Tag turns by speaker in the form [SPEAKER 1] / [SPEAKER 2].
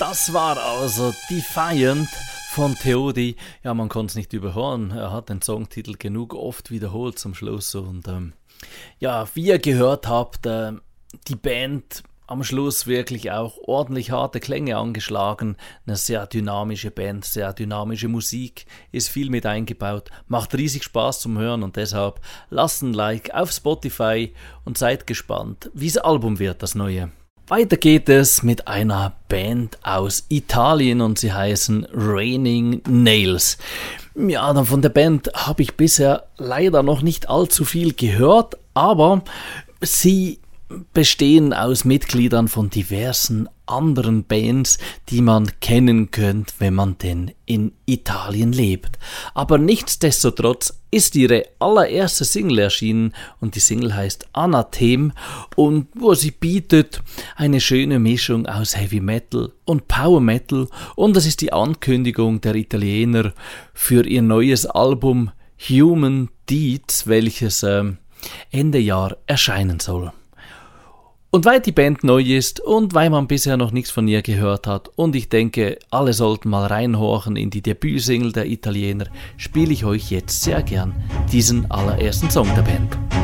[SPEAKER 1] Das war also Defiant von Theodi. Ja, man konnte es nicht überhören. Er hat den Songtitel genug oft wiederholt zum Schluss. Und ja, wie ihr gehört habt, die Band am Schluss wirklich auch ordentlich harte Klänge angeschlagen. Eine sehr dynamische Band, sehr dynamische Musik, ist viel mit eingebaut. Macht riesig Spaß zum Hören und deshalb lasst ein Like auf Spotify und seid gespannt, wie das Album wird, das neue. Weiter geht es mit einer Band aus Italien und sie heißen Raining Nails. Ja, von der Band habe ich bisher leider noch nicht allzu viel gehört, aber sie bestehen aus Mitgliedern von diversen anderen Bands, die man kennen könnte, wenn man denn in Italien lebt. Aber nichtsdestotrotz ist ihre allererste Single erschienen und die Single heißt Anathem und wo sie bietet eine schöne Mischung aus Heavy Metal und Power Metal und das ist die Ankündigung der Italiener für ihr neues Album Human Deeds, welches Ende Jahr erscheinen soll. Und weil die Band neu ist und weil man bisher noch nichts von ihr gehört hat und ich denke, alle sollten mal reinhorchen in die Debütsingle der Italiener, spiele ich euch jetzt sehr gern diesen allerersten Song der Band.